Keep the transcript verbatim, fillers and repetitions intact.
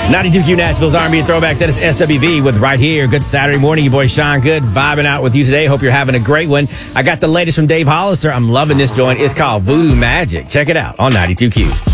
ninety-two Q Nashville's R and B and Throwbacks. That is S W V with Right Here. Good Saturday morning. Your boy Sean Good vibing out with you today. Hope you're having a great one. I got the latest from Dave Hollister. I'm loving this joint. It's called Voodoo Magic. Check it out on ninety-two Q.